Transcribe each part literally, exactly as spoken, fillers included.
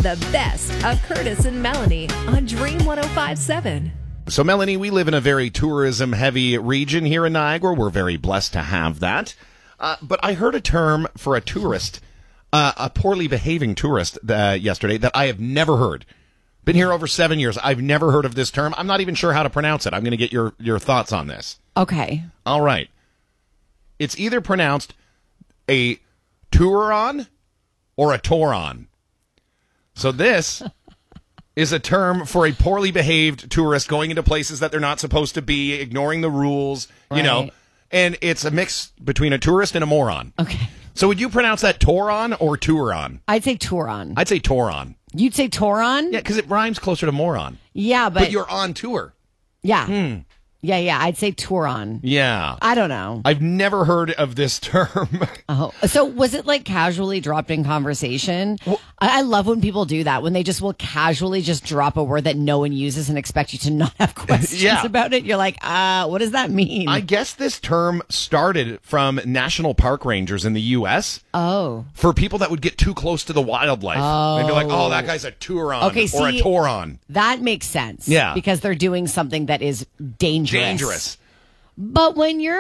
the best of Curtis and Melanie on Dream one oh five point seven. So, Melanie, we live in a very tourism-heavy region here in Niagara. We're very blessed to have that. Uh, but I heard a term for a tourist, uh, a poorly behaving tourist uh, yesterday that I have never heard. Been here over seven years. I've never heard of this term. I'm not even sure how to pronounce it. I'm going to get your, your thoughts on this. Okay. All right. It's either pronounced a touron or a touron. So this is a term for a poorly behaved tourist going into places that they're not supposed to be, ignoring the rules, you Right. know. And it's a mix between a tourist and a moron. Okay. So would you pronounce that touron or touron? I'd say Touron. I'd say touron. You'd say Touron? Yeah, because it rhymes closer to moron. Yeah, but, But you're on tour. yeah. Hmm. Yeah, yeah. I'd say Touron. Yeah. I don't know. I've never heard of this term. Oh, so was it like casually dropped in conversation? I, I love when people do that, when they just will casually just drop a word that no one uses and expect you to not have questions Yeah. about it. You're like, uh, what does that mean? I guess this term started from national park rangers in the U S oh. for people that would get too close to the wildlife. Oh. They'd be like, oh, that guy's a touron Okay, or a see- touron. That makes sense. Yeah. Because they're doing something that is dangerous. Dangerous. But when you're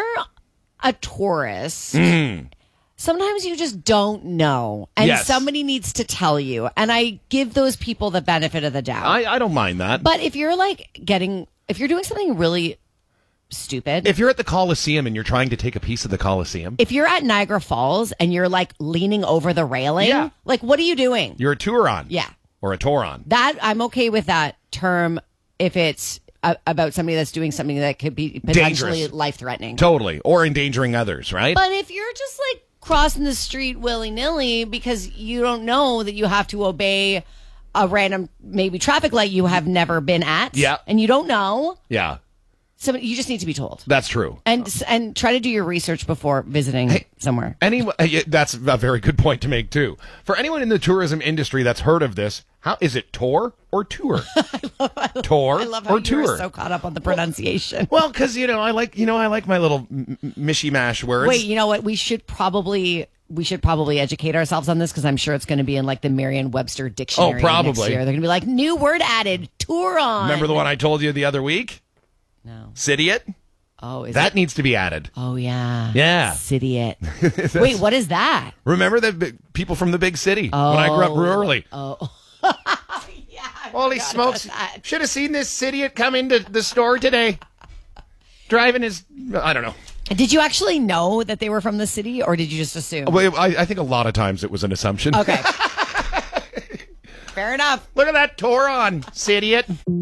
a tourist, sometimes you just don't know. And Yes. somebody needs to tell you. And I give those people the benefit of the doubt. I, I don't mind that. But if you're like getting, if you're doing something really stupid, If you're at the Coliseum and you're trying to take a piece of the Coliseum, if you're at Niagara Falls and you're like leaning over the railing, Yeah. like what are you doing? you're a touron. Yeah. Or a touron. That I'm okay with that term if it's a, about somebody that's doing something that could be potentially Dangerous. life threatening. Totally. Or endangering others, right? But if you're just like crossing the street willy nilly because you don't know that you have to obey a random maybe traffic light you have never been at, Yeah. and you don't know, yeah, so you just need to be told. that's true. And and try to do your research before visiting somewhere. Any, uh, yeah, that's a very good point to make, too. For anyone in the tourism industry that's heard of this, how is it tour or tour? I love, I love, tour I love how or you tour? were so caught up on the pronunciation. Well, because, you know, I like, you know, I like my little m- m- mishy-mash words. Wait, you know what? We should probably we should probably educate ourselves on this because I'm sure it's going to be in like the Merriam-Webster dictionary. Oh, probably. Next year. They're going to be like, new word added, touron. Remember the one I told you the other week? No. Cidiot? Oh, is That it? needs to be added. Oh, yeah. Yeah. Cidiot. Wait, what is that? Remember the big, people from the big city when I grew up rurally? Oh. yeah. I Holy forgot smokes. about that. Should have seen this Cidiot come into the store today. Driving his, I don't know. Did you actually know that they were from the city, or did you just assume? Well, I, I think a lot of times it was an assumption. Okay. Fair enough. Look at that Touron, Cidiot.